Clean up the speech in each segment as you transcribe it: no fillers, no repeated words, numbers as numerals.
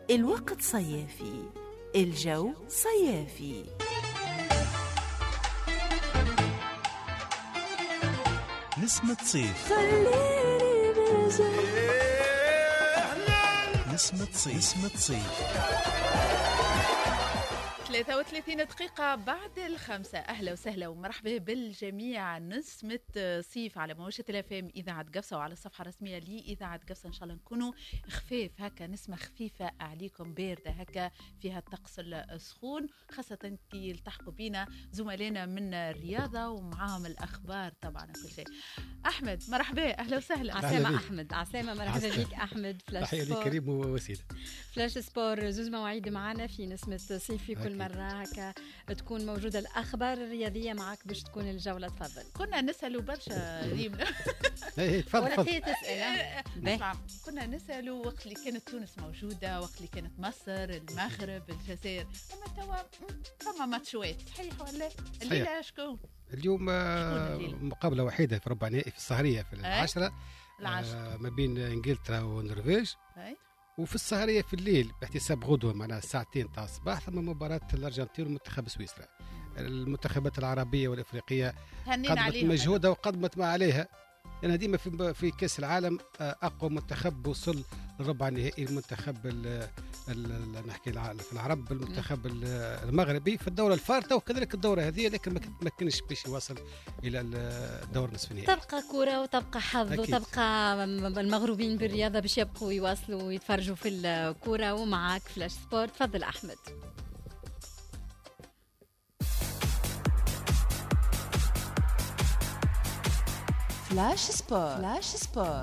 الوقت صيافي، الجو صيافي. نسمة صيف، خليني بجد نسمة صيف، نسمة صيف. 33 دقيقة بعد 5. أهلا وسهلا ومرحبا بالجميع. نسمة صيف على موجة الأفام إذاعة قفصة وعلى الصفحة الرسمية لإذاعة قفصة. إن شاء الله نكونوا خفيف هكا، نسمة خفيفة عليكم، باردة هكا، فيها الطقس السخون، خاصة كي يلتحقوا بينا زملائنا من الرياضة ومعاهم الأخبار طبعا كل شيء. أحمد مرحبا، أهلا وسهلا. عسلامة أحمد، عسلامة، مرحبا بك أحمد. فلاش تحية لي كريم ووسيلة. فلاش سبور، زوز مواعيد معنا في نسمة صيف في كل مرة هكا تكون موجودة الأخبار الرياضية معك باش تكون الجولة. تفضل. كنا نسألوا برشا ريم. تفضل. تسأل. كنا نسألوا وقت اللي كانت تونس موجودة، وقت اللي كانت مصر، المغرب، الجزائر، أما توا فما ماتشوات صحيح ولا؟ الليلة شكون؟ اليوم مقابلة وحيدة في ربع نهائي في السهرية في العشرة ما بين إنجلترا والنرويج. وفي السهرية في الليل باحتساب غدوة معناها ساعتين تاع الصباح ثم مباراة الأرجنتين والمنتخب سويسرا. المنتخبات العربية والأفريقية قدمت مجهودها وقدمت ما عليها، لأن ديما في كأس العالم أقوى منتخب وصل لربع نهائي المنتخب نحكي في العرب المنتخب المغربي في الدورة الفارطة، وكذلك الدورة هذه لكن ما كانش باش يوصل إلى الدور نصف النهائي. تبقى كرة وتبقى حظ أكيد. وتبقى المغروبين بالرياضة باش يبقوا يواصلوا ويتفرجوا في الكرة. ومعاك فلاش سبورت. تفضل أحمد. فلاش سبور. فلاش سبور.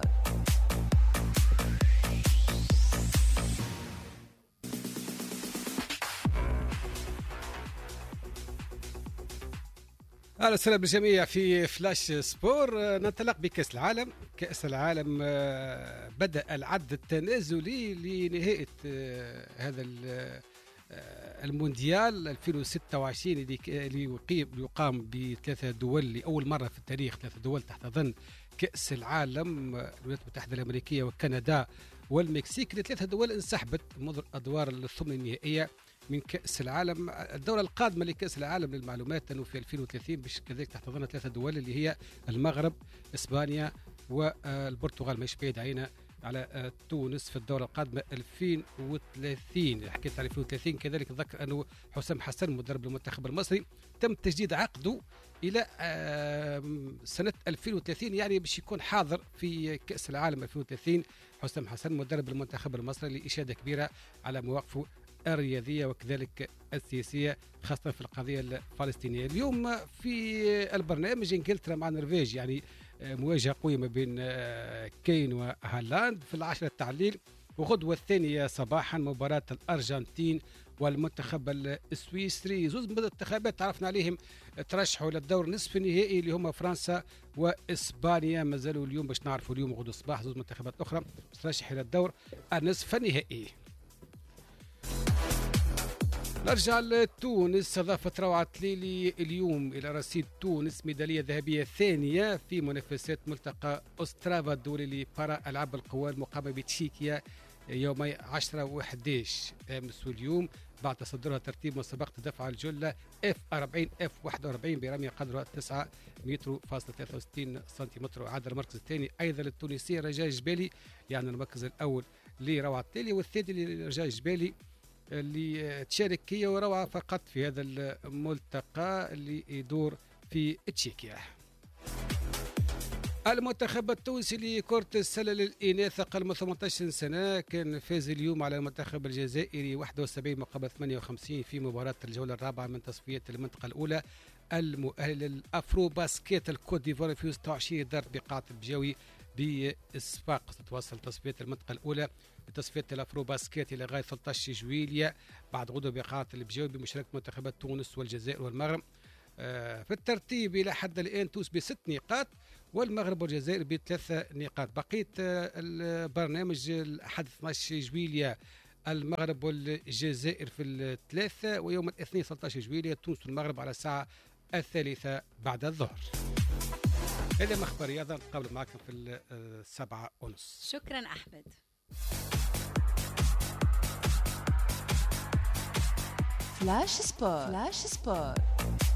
أهلا وسهلا بالجميع في فلاش سبور. ننطلق بكأس العالم. كأس العالم بدأ العد التنازلي لنهاية هذا المونديال 2026 اللي يقام بثلاثة دول لأول مرة في التاريخ، ثلاثة دول تحت ضمن كأس العالم، الولايات المتحدة الأمريكية وكندا والمكسيك. ثلاثة دول انسحبت منذ الأدوار الثمن النهائية من كأس العالم. الدورة القادمة لكأس العالم للمعلومات أنه في 2030 باش كذلك تحت ضمن ثلاثة دول اللي هي المغرب، إسبانيا والبرتغال. مش بعيد علينا على تونس في الدورة القادمة 2030. حكيت على 2030 كذلك نذكر أنه حسام حسن مدرب المنتخب المصري تم تجديد عقده إلى سنة 2030، يعني باش يكون حاضر في كأس العالم 2030. حسام حسن مدرب المنتخب المصري لإشادة كبيرة على مواقفه الرياضية وكذلك السياسية خاصة في القضية الفلسطينية. اليوم في البرنامج إنجلترا مع النرويج، يعني مواجهة قوية ما بين كين وهالاند في 10 التعليل. وغدوة الثانية صباحا مباراة الأرجنتين والمنتخب السويسري. زوز من المنتخبات تعرفنا عليهم ترشحوا للدور نصف النهائي اللي هم فرنسا وإسبانيا. ما زالوا اليوم باش نعرفوا اليوم غدوة الصباح زوز منتخبات أخرى ترشح إلى الدور النصف النهائي. نرجع لتونس. أضافت روعة ليلي اليوم إلى رصيد تونس ميدالية ذهبية ثانية في منافسات ملتقى أسترافا الدولي لبارا ألعاب القوى المقامة بتشيكيا يومي 10 و11 أمس واليوم، بعد تصدرها ترتيب مسابقة دفع الجلة F40 F41 برمي قدرها 9 متر فاصلة 63 سنتيمتر. وعاد المركز الثاني أيضا للتونسية رجاء جبالي، يعني المركز الأول لروعة ليلي والثاني لرجاء جبالي اللي تشارك هي وروعة فقط في هذا الملتقى اللي يدور في تشيكيا. المنتخب التونسي لكرة السلة للإناث أقل من 18 سنة كان فاز اليوم على المنتخب الجزائري 71 مقابل 58 في مباراة الجولة الرابعة من تصفيات المنطقة الأولى المؤهل للأفرو باسكيت الكوت ديفوار في 26 ضرب بقاعة البجاوي بإصفاق. ستواصل تصفيات المنطقة الأولى بتصفيات الأفرو باسكيت إلى غاية 13 جويلية بعد غدوة بقاعة البجاوي بمشاركة منتخبات تونس والجزائر والمغرب. في الترتيب إلى حد الآن تونس ب6 نقاط والمغرب والجزائر ب3 نقاط. بقية البرنامج الأحد 12 جويلية المغرب والجزائر في الثلاثة، ويوم الاثنين 13 جويلية تونس والمغرب على الساعة 3 بعد الظهر. هذا مخبر رياضة. نتقابل معكم في 7:30. شكرا أحمد. فلاش سبور.